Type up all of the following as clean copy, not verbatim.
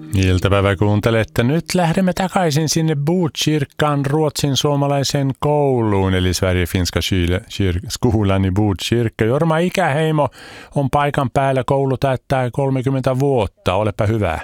Iltapäivä kuuntelette. Nyt lähdemme takaisin sinne Botkyrkan ruotsin suomalaisen kouluun, eli Sverige-finska skolan i Botkyrka. Jorma Ikäheimo on paikan päällä. Koulu täyttää 30 vuotta. Olepa hyvä.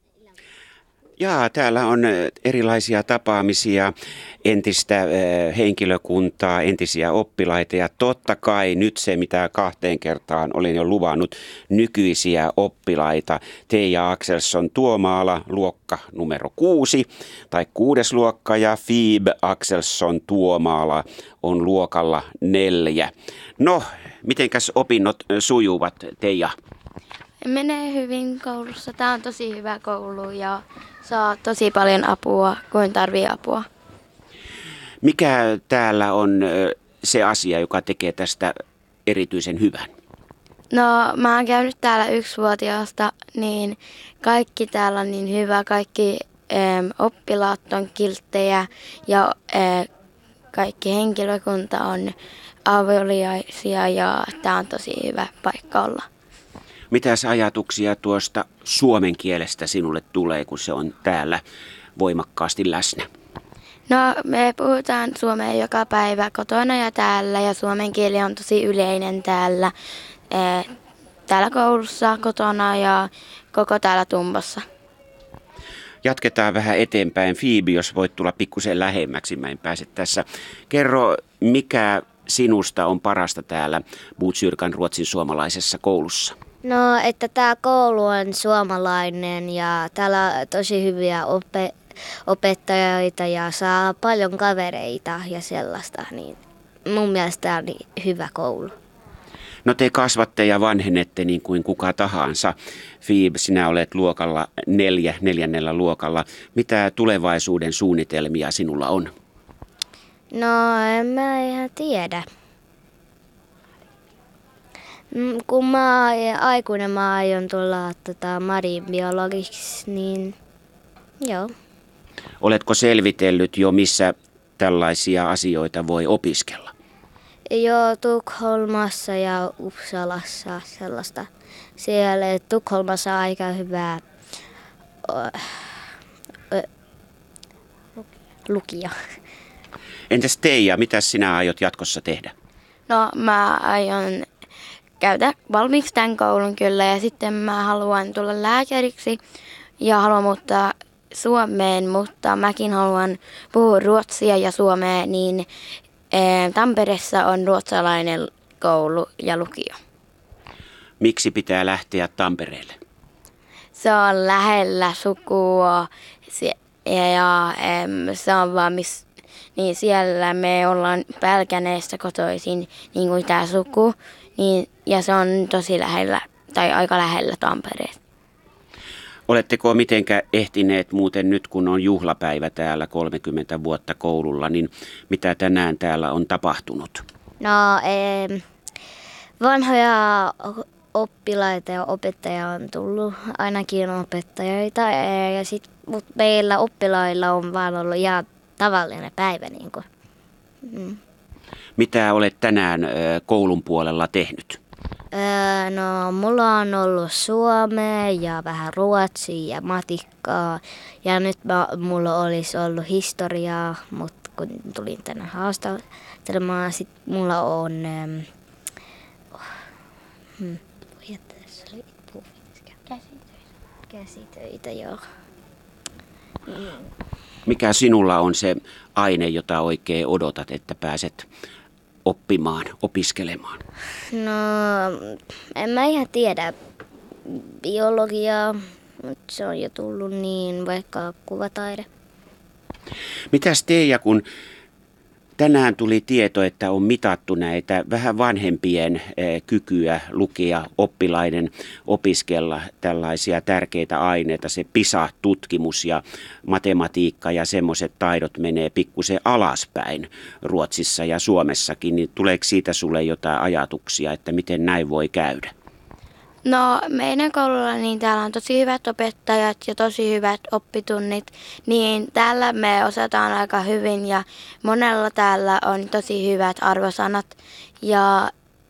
Jaa, täällä on erilaisia tapaamisia, entistä henkilökuntaa, entisiä oppilaita ja totta kai nyt se, mitä 2 kertaan olen jo luvannut, nykyisiä oppilaita. Teija Axelsson Tuomaala, luokka numero 6 tai 6. luokka ja Fiib Axelsson Tuomaala on luokalla 4. No, mitenkäs opinnot sujuvat, Teija? Menee hyvin koulussa. Tämä on tosi hyvä koulu ja saa tosi paljon apua, kun tarvii apua. Mikä täällä on se asia, joka tekee tästä erityisen hyvän? No, mä oon käynyt täällä 1-vuotiaasta, niin kaikki täällä on niin hyvä. Kaikki oppilaat on kilttejä ja kaikki henkilökunta on avuliaisia ja tämä on tosi hyvä paikka olla. Mitäs ajatuksia tuosta suomen kielestä sinulle tulee, kun se on täällä voimakkaasti läsnä? No, me puhutaan suomea joka päivä kotona ja täällä ja suomen kieli on tosi yleinen täällä, täällä koulussa, kotona ja koko täällä Tumbassa. Jatketaan vähän eteenpäin. Fiibi, jos voit tulla pikkusen lähemmäksi, mä en pääse tässä. Kerro, mikä sinusta on parasta täällä Botkyrkan ruotsin suomalaisessa koulussa? No, että tämä koulu on suomalainen ja täällä on tosi hyviä opettajia ja saa paljon kavereita ja sellaista. Niin mun mielestä tämä on niin hyvä koulu. No te kasvatte ja vanhenette niin kuin kuka tahansa. Fiib, sinä olet luokalla 4, 4. luokalla. Mitä tulevaisuuden suunnitelmia sinulla on? No, en mä ihan tiedä. Kun mä aikuinen mä aion tulla marinbiologiksi, niin joo. Oletko selvitellyt jo, missä tällaisia asioita voi opiskella? Joo, Tukholmassa ja Uppsalassa sellaista. Siellä Tukholmassa on aika hyvää lukija. Entäs Teija, mitä sinä aiot jatkossa tehdä? No, mä aion käydä valmiiksi tämän koulun kyllä ja sitten mä haluan tulla lääkäriksi ja haluan muuttaa Suomeen, mutta mäkin haluan puhua ruotsia ja suomea, niin Tampereessa on ruotsalainen koulu ja lukio. Miksi pitää lähteä Tampereelle? Se on lähellä sukua ja se on vaan niin siellä me ollaan Pälkäneestä kotoisin, niin kuin tämä suku, niin, ja se on tosi lähellä, tai aika lähellä Tampereesta. Oletteko mitenkä ehtineet muuten nyt, kun on juhlapäivä täällä 30 vuotta koululla, niin mitä tänään täällä on tapahtunut? No, vanhoja oppilaita ja opettajia on tullut, ainakin opettajia, mutta meillä oppilailla on vaan ollut ihan tavallinen päivä. Niin kuin. Mitä olet tänään koulun puolella tehnyt? No, mulla on ollut suomea ja vähän ruotsia ja matikkaa. Ja nyt mulla olisi ollut historiaa, mutta kun tulin tänne haastattelemaan, sit mulla on käsitöitä, joo. Mikä sinulla on se aine, jota oikein odotat, että pääset oppimaan, opiskelemaan? No, en mä ihan tiedä biologiaa, mutta se on jo tullut niin, vaikka kuvataide. Mitäs Teija, kun tänään tuli tieto, että on mitattu näitä vähän vanhempien kykyä lukea, oppilaiden opiskella tällaisia tärkeitä aineita, se PISA-tutkimus ja matematiikka ja semmoiset taidot menee pikkusen alaspäin Ruotsissa ja Suomessakin, niin tuleeko siitä sulle jotain ajatuksia, että miten näin voi käydä? No, meidän koululla niin täällä on tosi hyvät opettajat ja tosi hyvät oppitunnit, niin täällä me osataan aika hyvin ja monella täällä on tosi hyvät arvosanat ja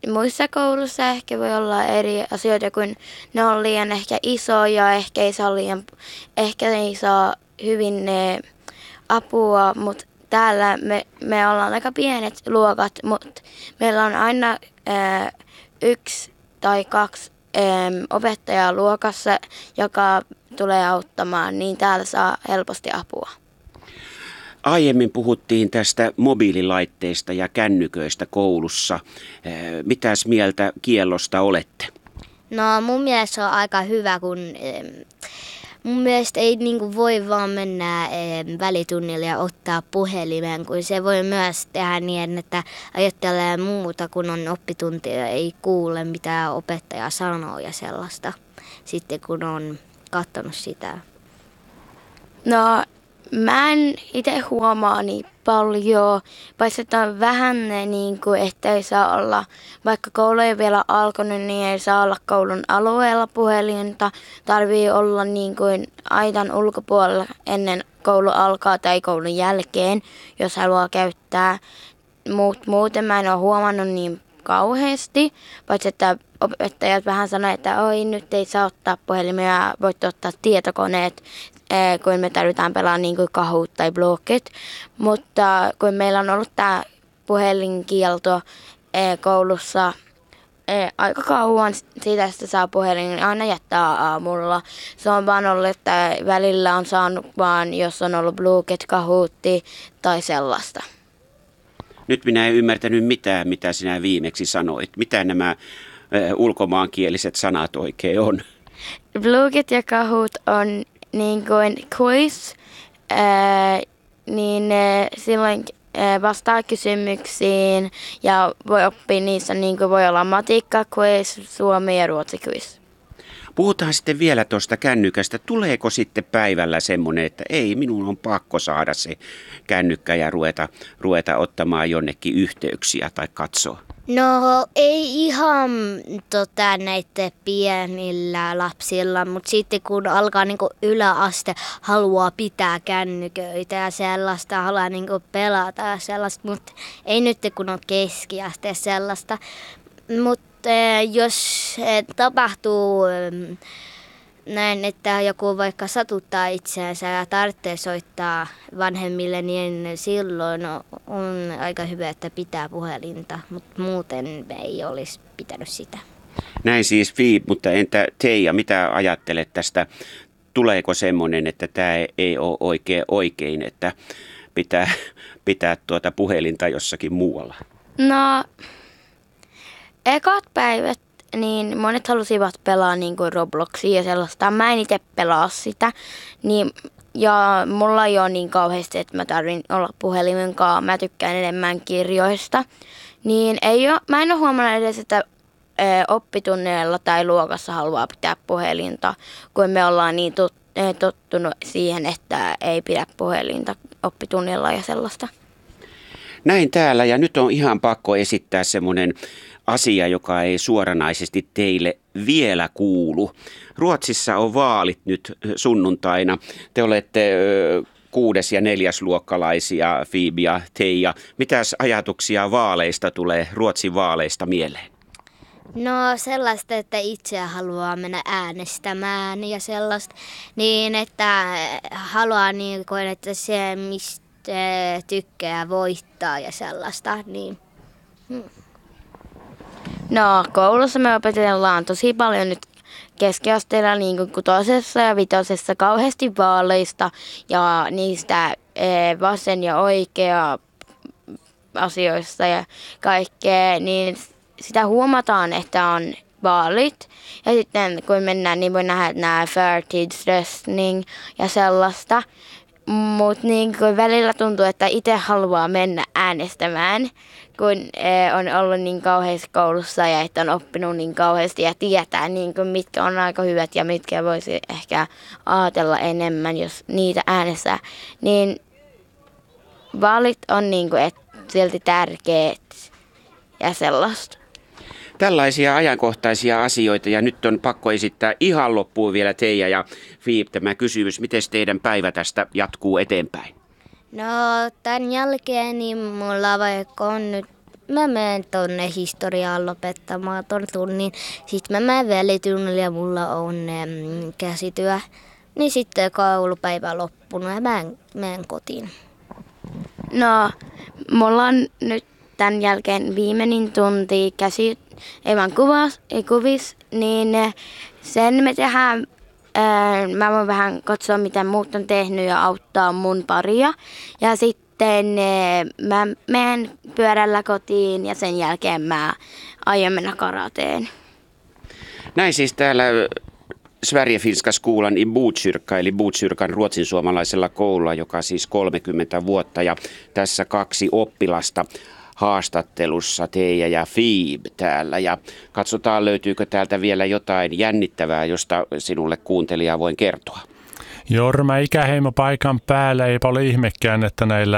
muissa koulussa ehkä voi olla eri asioita, kun ne on liian ehkä isoja, ehkä ei saa hyvin apua, mutta täällä me ollaan aika pienet luokat, mutta meillä on aina 1 tai 2 opettajaa luokassa, joka tulee auttamaan, niin täällä saa helposti apua. Aiemmin puhuttiin tästä mobiililaitteista ja kännyköistä koulussa. Mitäs mieltä kiellosta olette? No mun mielestä se on aika hyvä, kun mun mielestä ei voi vaan mennä välitunnille ja ottaa puhelimen, kun se voi myös tehdä niin, että ajattelee muuta, kun on oppitunti ja ei kuule mitä opettaja sanoo ja sellaista, sitten kun on katsonut sitä. No, mä en itse huomaa niin paljon, paitsi että on vähän niin kuin, että ei saa olla, vaikka koulu ei vielä alkanut, niin ei saa olla koulun alueella puhelinta. Tarvii olla niin kuin aitan ulkopuolella ennen koulu alkaa tai koulun jälkeen, jos haluaa käyttää. Muuten mä en ole huomannut niin kauheasti, paitsi että opettajat vähän sanoo, että oi nyt ei saa ottaa puhelimia, voit ottaa tietokoneet, kun me tarvitaan pelaa niin kuin Kahoot tai Blocket. Mutta kun meillä on ollut tämä puhelinkielto koulussa aika kauan, siitä sitä saa puhelin aina jättää aamulla. Se on vaan ollut, että välillä on saanut vaan, jos on ollut Blocket, Kahoot tai sellaista. Nyt minä en ymmärtänyt mitään, mitä sinä viimeksi sanoit. Mitä nämä ulkomaankieliset sanat oikein on? Blocket ja Kahoot on niin kuin quiz, niin silloin vastaa kysymyksiin ja voi oppia niissä, niin kuin voi olla matikka quiz, suomi ja ruotsi quiz. Puhutaan sitten vielä tuosta kännykästä. Tuleeko sitten päivällä semmoinen, että ei, minun on pakko saada se kännykkä ja ruveta ottamaan jonnekin yhteyksiä tai katsoa? No ei ihan näitä pienillä lapsilla, mutta sitten kun alkaa yläaste, haluaa pitää kännyköitä ja sellaista, haluaa pelata ja sellaista, mutta ei nyt kun on keskiaste sellaista. Mutta jos tapahtuu näin, että joku vaikka satuttaa itseänsä ja tarvitsee soittaa vanhemmille, niin silloin on aika hyvä, että pitää puhelinta, mutta muuten ei olisi pitänyt sitä. Näin siis Fi, mutta entä Teija, mitä ajattelet tästä? Tuleeko semmoinen, että tämä ei ole oikein, että pitää puhelinta jossakin muualla? No, ekat päivät, niin monet halusivat pelaa niin kuin Robloxia ja sellaista. Mä en itse pelaa sitä. Niin, ja mulla ei ole niin kauheasti, että mä tarvin olla puhelimen kanssa. Mä tykkään enemmän kirjoista. Niin mä en ole huomannut edes, että oppitunneilla tai luokassa haluaa pitää puhelinta, kun me ollaan niin tottunut siihen, että ei pidä puhelinta oppitunnilla ja sellaista. Näin täällä, ja nyt on ihan pakko esittää semmoinen asia, joka ei suoranaisesti teille vielä kuulu. Ruotsissa on vaalit nyt sunnuntaina. Te olette 6. ja 4. luokkalaisia, Phoebe ja Teija. Mitäs ajatuksia vaaleista tulee, Ruotsin vaaleista mieleen? No sellaista, että itse haluaa mennä äänestämään ja sellaista, niin että haluaa niin kuin, että se mistä tykkää voittaa ja sellaista. Niin. No koulussa me opetellaan tosi paljon nyt keskiasteella niin kuin 6. ja 5. kauheasti vaaleista ja niistä vasen ja oikea asioista ja kaikkea, niin sitä huomataan, että on vaalit. Ja sitten kun mennään, niin voi nähdä nämä fair teach wrestling ja sellaista. Mutta niin välillä tuntuu, että itse haluaa mennä äänestämään, kun on ollut niin kauheasti koulussa ja että on oppinut niin kauheasti ja tietää, niin mitkä on aika hyvät ja mitkä voisi ehkä ajatella enemmän, jos niitä äänestää. Niin vaalit on niin kuin, silti tärkeät ja sellaista. Tällaisia ajankohtaisia asioita, ja nyt on pakko esittää ihan loppuun vielä Teija ja Phoebe tämä kysymys. Miten teidän päivä tästä jatkuu eteenpäin? No tämän jälkeen niin mulla vaikka on nyt mä menen tonne historiaan lopettamaan ton tunnin. Sitten mä menen välitunnille ja mulla on käsityö. Niin sitten koulupäivä loppunut ja mä menen kotiin. No, mulla on nyt tämän jälkeen viimeinen tunti kuvis, niin sen me tehdään. Mä voin vähän katsoa, mitä muut on tehnyt ja auttaa mun paria. Ja sitten mä menen pyörällä kotiin ja sen jälkeen mä aion mennä karateen. Näin siis täällä Sverigefinska skolan i Botkyrka, eli Botkyrkan ruotsinsuomalaisella koululla, joka siis 30 vuotta. Ja tässä 2 oppilasta haastattelussa, Teija ja Fiib täällä. Ja katsotaan, löytyykö täältä vielä jotain jännittävää, josta sinulle kuuntelija voin kertoa. Jorma ikäheimo paikan päällä, eipä ole ihmekään, että näillä